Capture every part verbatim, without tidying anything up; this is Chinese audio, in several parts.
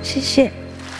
谢谢。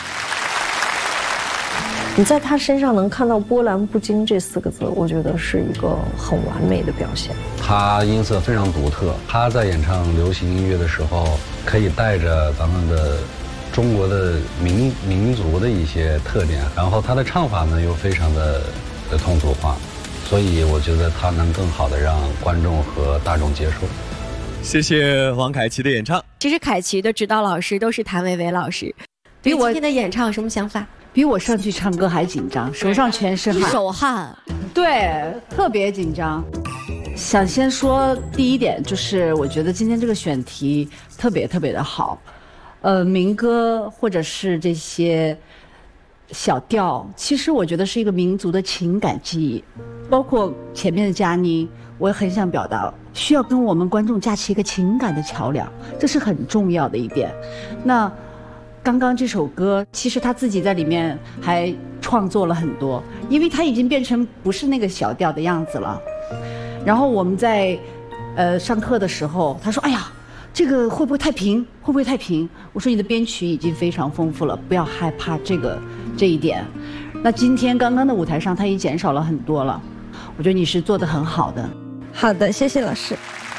你在他身上能看到波澜不惊这四个字，我觉得是一个很完美的表现。 他音色非常独特，他在演唱流行音乐的时候，可以带着咱们的中国的民民族的一些特点，然后他的唱法呢又非常的通俗化，所以我觉得他能更好的让观众和大众接受。 谢谢王凯琪的演唱。 其实凯琪的指导老师都是谭维维老师。对今天的演唱有什么想法？ 比我上去唱歌还紧张，手上全是汗， 一手汗， 对，特别紧张。想先说第一点，就是我觉得今天这个选题特别特别的好，呃，民歌或者是这些小调，其实我觉得是一个民族的情感记忆，包括前面的佳妮，我也很想表达，需要跟我们观众架起一个情感的桥梁，这是很重要的一点。那刚刚这首歌，其实他自己在里面还创作了很多，因为他已经变成不是那个小调的样子了。然后我们在呃上课的时候，他说：“哎呀，这个会不会太平？会不会太平？”我说：“你的编曲已经非常丰富了，不要害怕这个这一点。”那今天刚刚的舞台上，他已减少了很多了，我觉得你是做得很好的。 好的，谢谢老师。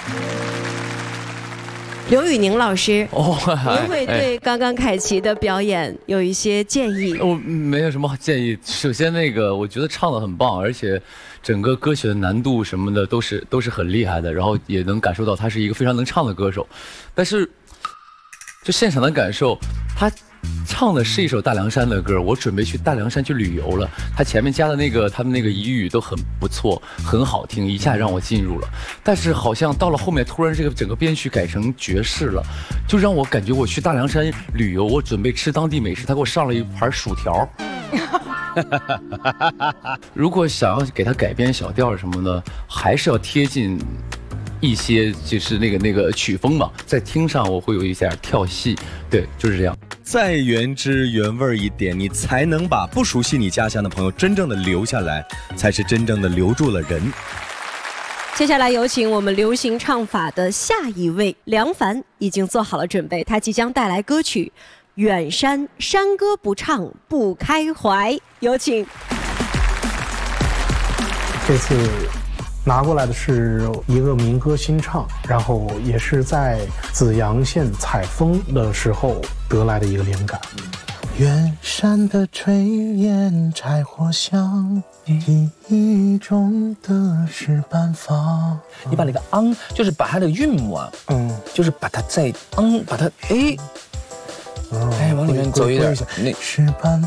刘宇宁老师， 哦， 您会对刚刚凯琪的表演有一些建议？ 我没有什么建议。首先，那个我觉得唱得很棒，而且整个歌曲的难度什么的都是都是很厉害的，然后也能感受到他是一个非常能唱的歌手。但是，就现场的感受，他唱的是一首大凉山的歌，我准备去大凉山去旅游了。他前面加的那个他们那个彝语都很不错，很好听，一下让我进入了。但是好像到了后面，突然这个整个编曲改成爵士了，就让我感觉我去大凉山旅游，我准备吃当地美食，他给我上了一盘薯条。如果想要给他改编小调什么的，还是要贴近一些就是那个那个曲风嘛，在听上我会有一点跳戏，对，就是这样。 再原汁原味一点，你才能把不熟悉你家乡的朋友真正的留下来，才是真正的留住了人。 接下来有请我们流行唱法的下一位梁凡，已经做好了准备，他即将带来歌曲《远山山歌不唱不开怀》，有请。 这次拿过来的是一个民歌新唱，然后也是在紫阳县采风的时候得来的一个灵感。 远山的炊烟柴火香，记忆中的是办法。 你把那个昂，就是把它的韵母啊，嗯，就是把它再昂，把它哎。哎，往里面走一点， 那是办